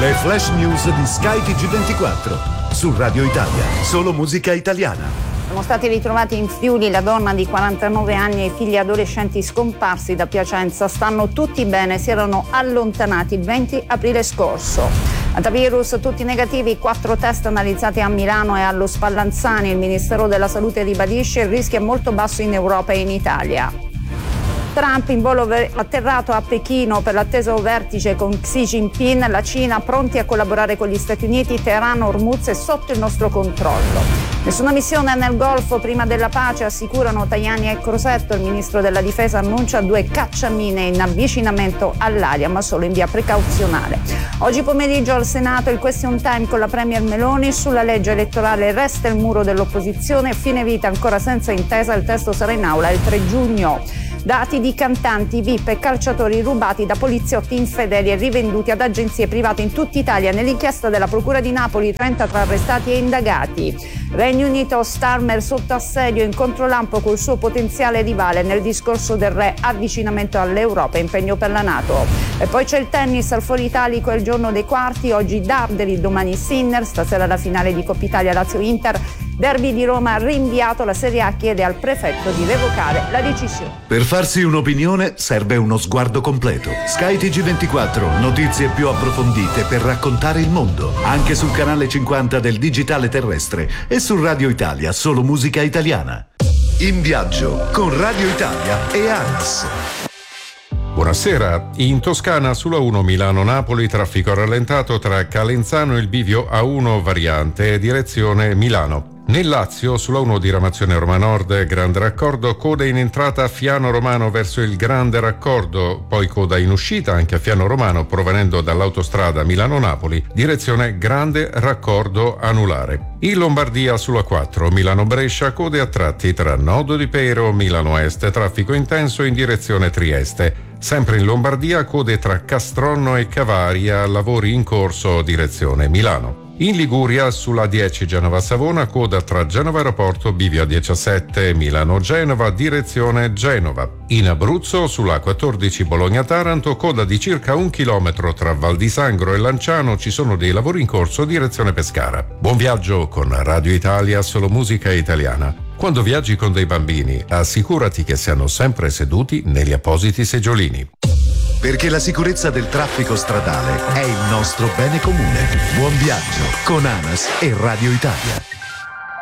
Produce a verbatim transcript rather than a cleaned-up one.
Le flash news di Sky T G ventiquattro su Radio Italia, solo musica italiana. Sono stati ritrovati in Friuli la donna di quarantanove anni e i figli adolescenti scomparsi da Piacenza. Stanno tutti bene, si erano allontanati il venti aprile scorso. Antivirus tutti negativi, quattro test analizzati a Milano e allo Spallanzani. Il Ministero della Salute ribadisce il rischio è molto basso in Europa e in Italia. Trump in volo atterrato a Pechino per l'atteso vertice con Xi Jinping, la Cina pronti a collaborare con gli Stati Uniti, Teheran, Hormuz è sotto il nostro controllo. Nessuna missione nel Golfo prima della pace, assicurano Tajani e Crosetto. Il ministro della Difesa annuncia due cacciamine in avvicinamento all'area, ma solo in via precauzionale. Oggi pomeriggio al Senato il question time con la Premier Meloni sulla legge elettorale. Resta il muro dell'opposizione, fine vita ancora senza intesa, il testo sarà in aula il tre giugno. Dati di cantanti, V I P e calciatori rubati da poliziotti infedeli e rivenduti ad agenzie private in tutta Italia. Nell'inchiesta della Procura di Napoli, trenta tra arrestati e indagati. Regno Unito, Starmer sotto assedio, incontro lampo col suo potenziale rivale. Nel discorso del re, avvicinamento all'Europa, impegno per la NATO. E poi c'è il tennis al Foro Italico, è il giorno dei quarti, oggi Darderi, domani Sinner, stasera la finale di Coppa Italia Lazio-Inter. Derby di Roma rinviato, la Serie A chiede al prefetto di revocare la decisione. Per farsi un'opinione serve uno sguardo completo. Sky T G ventiquattro, notizie più approfondite per raccontare il mondo. Anche sul canale cinquanta del digitale terrestre e su Radio Italia, solo musica italiana. In viaggio con Radio Italia e ANAS. Buonasera. In Toscana sulla uno Milano-Napoli traffico rallentato tra Calenzano e il bivio A uno variante direzione Milano. Nel Lazio sulla uno diramazione Roma Nord Grande Raccordo, coda in entrata a Fiano Romano verso il Grande Raccordo, poi coda in uscita anche a Fiano Romano provenendo dall'autostrada Milano-Napoli direzione Grande Raccordo anulare. In Lombardia sulla quattro Milano-Brescia, code a tratti tra Nodo di Pero, Milano Est, traffico intenso in direzione Trieste. Sempre in Lombardia, code tra Castronno e Cavaria, lavori in corso direzione Milano. In Liguria sulla dieci Genova-Savona, coda tra Genova Aeroporto, bivio A diciassette, Milano-Genova, direzione Genova. In Abruzzo sulla quattordici Bologna-Taranto, coda di circa un chilometro tra Val di Sangro e Lanciano, ci sono dei lavori in corso direzione Pescara. Buon viaggio con Radio Italia, solo musica italiana. Quando viaggi con dei bambini, assicurati che siano sempre seduti negli appositi seggiolini. Perché la sicurezza del traffico stradale è il nostro bene comune. Buon viaggio con ANAS e Radio Italia.